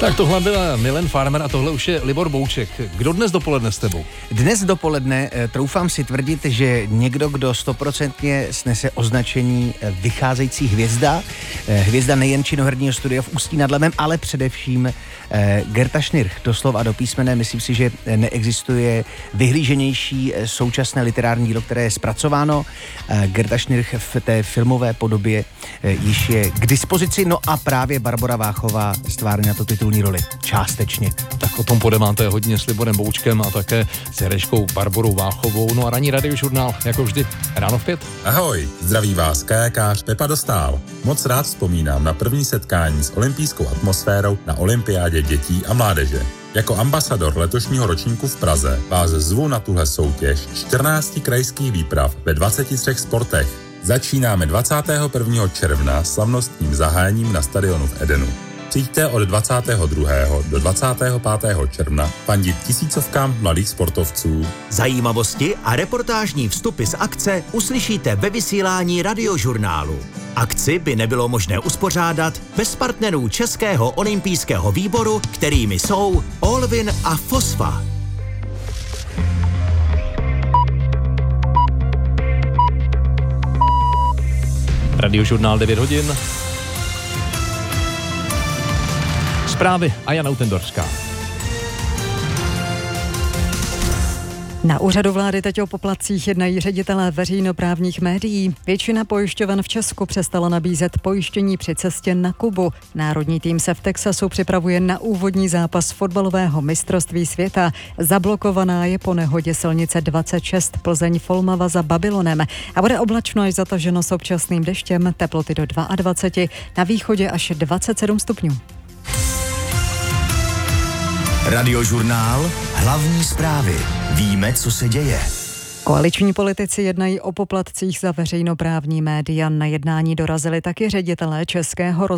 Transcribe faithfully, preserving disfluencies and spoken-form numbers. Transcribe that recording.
Tak tohle byla Milen Farmer a tohle už je Libor Bouček. Kdo dnes dopoledne s tebou? Dnes dopoledne troufám si tvrdit, že někdo, kdo stoprocentně snese označení vycházející hvězda, hvězda nejen činoherního studia v Ústí nad Labem, ale především Gerta Schnirch, doslova a do písmene. Myslím si, že neexistuje vyhlíženější současné literární dílo, které je zpracováno. Gerta Schnirch v té filmové podobě již je k dispozici, no a právě Barbora Váchová stvární na to titulní roli. Částečně. Tak o tom podemáte hodně s Liborem Boučkem a také s herečkou Barborou Váchovou. No a ranní radiožurnál, jako vždy, ráno v pět. Ahoj, zdraví vás kajakář Pepa Dostál. Moc rád vzpomínám na první setkání s olympijskou atmosférou na olympiádě dětí a mládeže. Jako ambasador letošního ročníku v Praze vás zvu na tuhle soutěž čtrnácti krajských výprav ve dvaceti třech sportech. Začínáme dvacátého prvního června slavnostním zahájením na stadionu v Edenu. Přijďte od dvacátého druhého do dvacátého pátého června fandit tisícovkám mladých sportovců. Zajímavosti a reportážní vstupy z akce uslyšíte ve vysílání radiožurnálu. Akci by nebylo možné uspořádat bez partnerů Českého olympijského výboru, kterými jsou Olvin a Fosfa. Radiožurnál devět hodin. Zprávy a Jana Utendorská. Na úřadu vlády teď o poplatcích jednají ředitelé veřejnoprávních médií. Většina pojišťoven v Česku přestala nabízet pojištění při cestě na Kubu. Národní tým se v Texasu připravuje na úvodní zápas fotbalového mistrovství světa. Zablokovaná je po nehodě silnice dvacet šest Plzeň Folmava za Babylonem a bude oblačno až zataženo s občasným deštěm, teploty do dvacet dva, na východě až dvacet sedm stupňů. Radiožurnál, hlavní zprávy. Víme, co se děje. Koaliční politici jednají o poplatcích za veřejnoprávní média. Na jednání dorazili taky ředitelé Českého